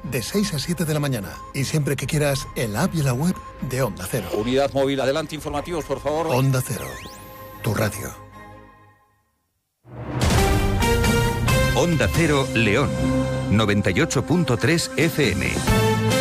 de 6 a 7 de la mañana. Y siempre que quieras, en la app y en la web de Onda Cero. Unidad móvil, adelante, informativos, por favor. Onda Cero, tu radio. Onda Cero León, 98.3 FM.